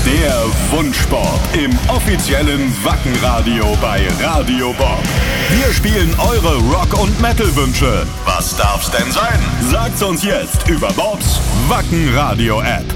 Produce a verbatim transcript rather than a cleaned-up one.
Der Wunschsport im offiziellen Wackenradio bei Radio Bob. Wir spielen eure Rock- und Metal-Wünsche. Was darf's denn sein? Sagt's uns jetzt über Bobs Wackenradio-App.